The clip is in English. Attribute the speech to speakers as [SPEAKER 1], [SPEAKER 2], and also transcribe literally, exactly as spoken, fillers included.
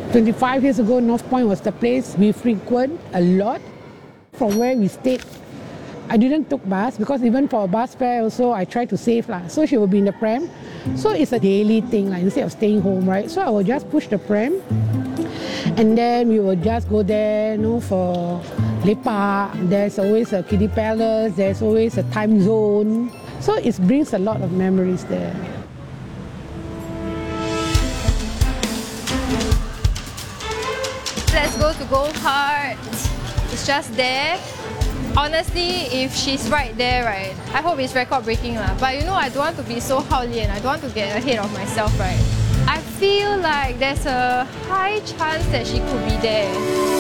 [SPEAKER 1] twenty-five years ago, North Point was the place we frequent a lot. From where we stayed, I didn't took bus because even for a bus fare also, I try to save lah. So she will be in the pram. So it's a daily thing like instead of staying home, right? So I will just push the pram, and then we will just go there, you know, for lepak. There's always a kiddie palace. There's always a time zone. So it brings a lot of memories there.
[SPEAKER 2] Let's go to Gold Heart. It's just there. Honestly, if she's right there, right, I hope it's record breaking lah. But you know, I don't want to be so Hao Lian. I don't want to get ahead of myself, right? I feel like there's a high chance that she could be there.